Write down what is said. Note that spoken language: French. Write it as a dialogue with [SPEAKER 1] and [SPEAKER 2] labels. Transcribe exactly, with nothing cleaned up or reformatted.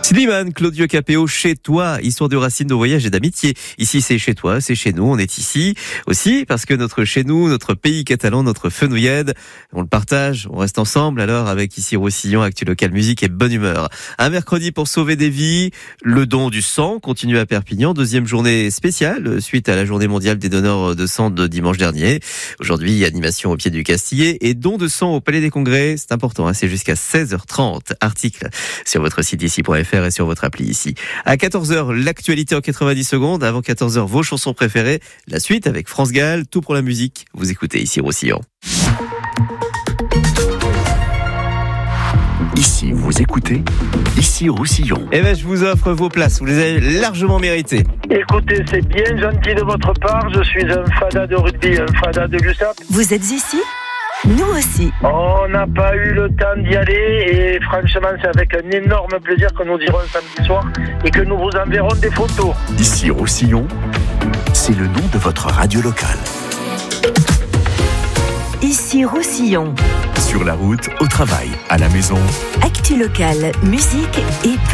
[SPEAKER 1] Slimane, Claudio Capéo, chez toi, histoire de racines, de voyage et d'amitié. Ici, c'est chez toi, c'est chez nous, on est ici aussi parce que notre chez nous, notre pays catalan, notre fenouillade, on le partage, on reste ensemble alors avec ici Roussillon, Actu Local Musique et bonne humeur. Un mercredi pour sauver des vies, le don du sang continue à Perpignan, deuxième journée spéciale suite à la journée mondiale des donneurs de sang de dimanche dernier. Aujourd'hui, animation au pied du Castillet et don de sang au Palais des Congrès, c'est important, hein, c'est jusqu'à seize heures trente. Article sur votre site ici point f r et sur votre appli ici. À quatorze heures, l'actualité en quatre-vingt-dix secondes. Avant quatorze heures, vos chansons préférées. La suite avec France Gall, tout pour la musique. Vous écoutez ici Roussillon.
[SPEAKER 2] Ici, vous écoutez, ici Roussillon.
[SPEAKER 1] Eh ben, je vous offre vos places. Vous les avez largement méritées.
[SPEAKER 3] Écoutez, c'est bien gentil de votre part. Je suis un fada de rugby, un fada de l'USAP.
[SPEAKER 4] Vous êtes ici ? Nous aussi.
[SPEAKER 3] On n'a pas eu le temps d'y aller et franchement, c'est avec un énorme plaisir que nous irons samedi soir et que nous vous enverrons des photos.
[SPEAKER 2] Ici Roussillon, c'est le nom de votre radio locale.
[SPEAKER 4] Ici Roussillon.
[SPEAKER 2] Sur la route, au travail, à la maison.
[SPEAKER 4] Actu Local, musique et